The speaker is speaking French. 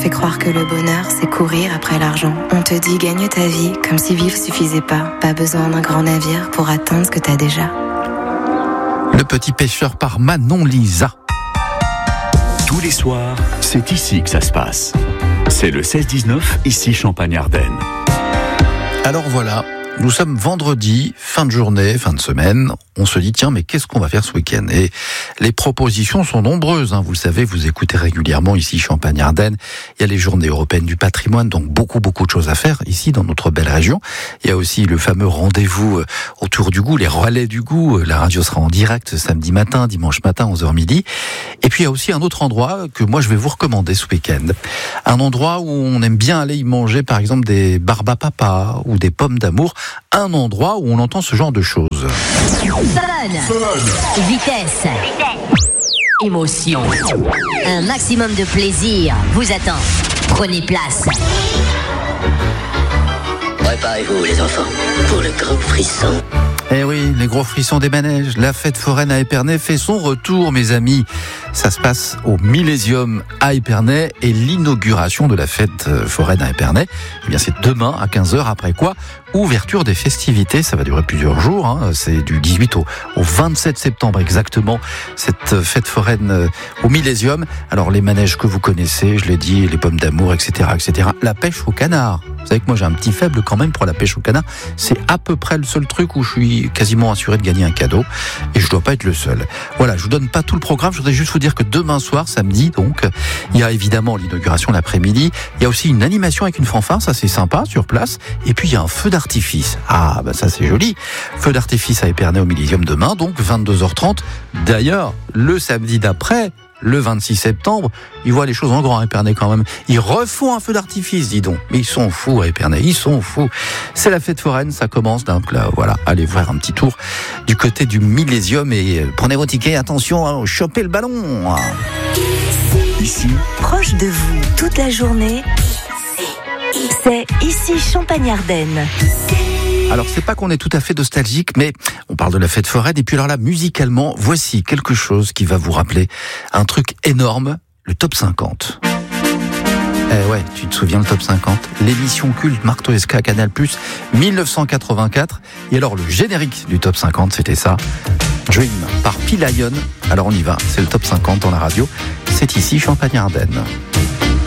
fait croire que le bonheur, c'est courir après l'argent. On te dit gagne ta vie comme si vivre suffisait pas. Pas besoin d'un grand navire pour atteindre ce que t'as déjà. Le Petit Pêcheur par Manon Lisa. Tous les soirs, c'est ici que ça se passe. C'est le 16-19, ici Champagne-Ardenne. Alors voilà, nous sommes vendredi, fin de journée, fin de semaine. On se dit, tiens, mais qu'est-ce qu'on va faire ce week-end? Et les propositions sont nombreuses. Vous le savez, vous écoutez régulièrement ici Champagne-Ardenne. Il y a les journées européennes du patrimoine, donc beaucoup de choses à faire ici dans notre belle région. Il y a aussi le fameux rendez-vous autour du goût, les relais du goût. La radio sera en direct samedi matin, dimanche matin, 11h midi. Et puis il y a aussi un autre endroit que moi je vais vous recommander ce week-end. Un endroit où on aime bien aller y manger, par exemple, des barbes à papa ou des pommes d'amour. Un endroit où on entend ce genre de choses. Fun. Vitesse. Émotion. Un maximum de plaisir vous attend. Prenez place. Préparez-vous les enfants pour le gros frisson. Eh oui, les gros frissons des manèges. La fête foraine à Épernay fait son retour, mes amis. Ça se passe au Millésium à Épernay et l'inauguration de la fête foraine à Épernay, eh bien c'est demain à 15h, après quoi ouverture des festivités, ça va durer plusieurs jours, c'est du 18 au 27 septembre exactement, cette fête foraine au Millésium. Alors les manèges que vous connaissez, je l'ai dit, les pommes d'amour, etc., etc. La pêche au canard. Vous savez que moi j'ai un petit faible quand même pour la pêche au canard. C'est à peu près le seul truc où je suis quasiment assuré de gagner un cadeau. Et je dois pas être le seul. Voilà, je vous donne pas tout le programme. Je voudrais juste vous dire que demain soir, samedi, donc, il y a évidemment l'inauguration l'après-midi. Il y a aussi une animation avec une fanfare, ça c'est sympa, sur place. Et puis il y a un feu d'artifice. Ah, bah ça c'est joli. Feu d'artifice à Épernay au Millésium demain, donc 22h30. D'ailleurs, le samedi d'après, le 26 septembre, ils voient les choses en grand à Épernay quand même. Ils refont un feu d'artifice, dis donc. Mais ils sont fous à Épernay, ils sont fous. C'est la fête foraine, ça commence. Donc là, voilà, allez voir un petit tour du côté du Millésium et prenez vos tickets, attention, chopez le ballon. Ici, proche de vous, toute la journée, c'est ici Champagne-Ardenne. Alors c'est pas qu'on est tout à fait nostalgique, mais on parle de la fête foraine. Et puis alors là, musicalement, voici quelque chose qui va vous rappeler un truc énorme, le top 50. Eh ouais, tu te souviens le top 50? L'émission culte Marc Toesca Canal+, 1984. Et alors le générique du top 50, c'était ça. Dream par P-Lion. Alors on y va, c'est le top 50 dans la radio. C'est ici Champagne-Ardenne.